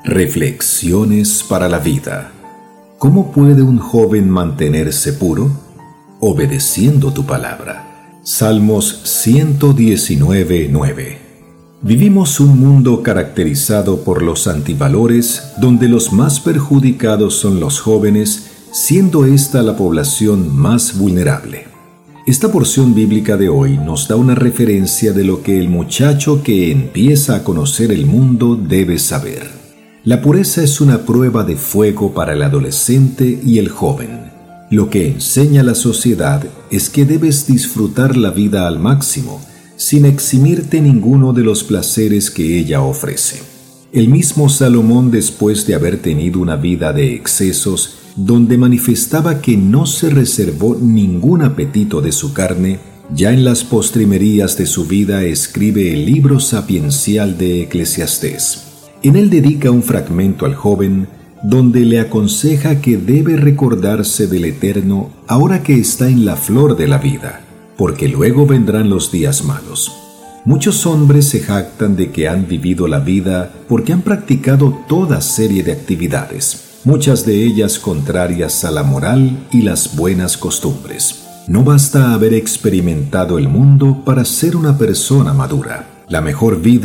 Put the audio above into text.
Reflexiones para la vida. ¿Cómo puede un joven mantenerse puro? Obedeciendo tu palabra. Salmos 119:9. Vivimos un mundo caracterizado por los antivalores, donde los más perjudicados son los jóvenes, siendo esta la población más vulnerable. Esta porción bíblica de hoy nos da una referencia de lo que el muchacho que empieza a conocer el mundo debe saber. La pureza es una prueba de fuego para el adolescente y el joven. Lo que enseña la sociedad es que debes disfrutar la vida al máximo, sin eximirte ninguno de los placeres que ella ofrece. El mismo Salomón, después de haber tenido una vida de excesos, donde manifestaba que no se reservó ningún apetito de su carne, ya en las postrimerías de su vida escribe el libro sapiencial de Eclesiastés. En él dedica un fragmento al joven, donde le aconseja que debe recordarse del Eterno ahora que está en la flor de la vida, porque luego vendrán los días malos. Muchos hombres se jactan de que han vivido la vida porque han practicado toda serie de actividades, muchas de ellas contrarias a la moral y las buenas costumbres. No basta haber experimentado el mundo para ser una persona madura. La mejor vida